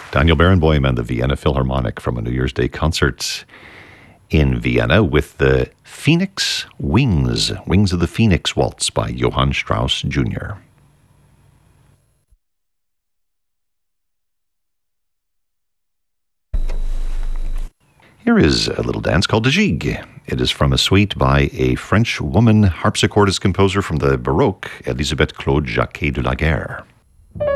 Daniel Barenboim and the Vienna Philharmonic from a New Year's Day concert in Vienna with the Phoenix Wings, Wings of the Phoenix Waltz by Johann Strauss Jr. Here is a little dance called the Gigue. It is from a suite by a French woman harpsichordist composer from the Baroque, Elisabeth Claude Jacquet de la Guerre.